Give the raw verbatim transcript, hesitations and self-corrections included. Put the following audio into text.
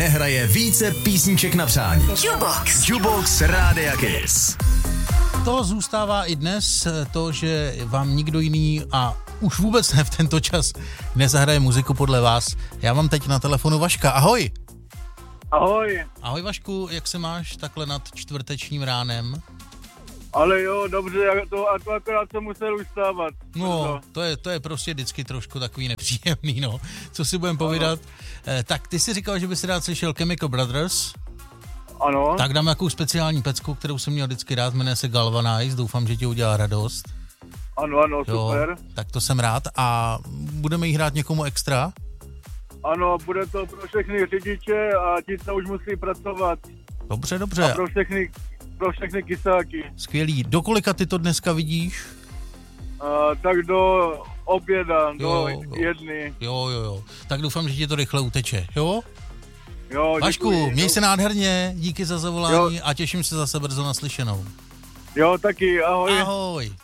nehraje více písniček na přání. Jukebox. Jukebox Rádia Kiss. To zůstává i dnes, to, že vám nikdo jiný a už vůbec ne v tento čas nezahraje muziku podle vás. Já mám teď na telefonu Vaška. Ahoj. Ahoj. Ahoj Vašku, jak se máš takhle nad čtvrtečním ránem? Ale jo, dobře, jak to, a to akorát jsem musel ustávat. No, to je, to je prostě vždycky trošku takový nepříjemný, no. Co si budem povídat? Eh, tak ty jsi říkal, že by si rád slyšel Chemical Brothers. Ano. Tak dám nějakou speciální pecku, kterou jsem měl vždycky rád, jmenuje se Galvanize, doufám, že ti udělá radost. Ano, ano, Jo, super. tak to jsem rád a budeme jí hrát někomu extra? Ano, bude to pro všechny řidiče a ti, co už musí pracovat. Dobře, dobře. A pro všechny, pro všechny kysáky. Skvělý. Do kolika ty to dneska vidíš? A, tak do oběda, Jo, do jo. jedny. Jo, jo, jo. Tak doufám, že ti to rychle uteče, jo? Jo, Vašku, děkuji. měj se nádherně, díky za zavolání jo. A těším se zase brzo naslyšenou. Jo, taky, ahoj. Ahoj.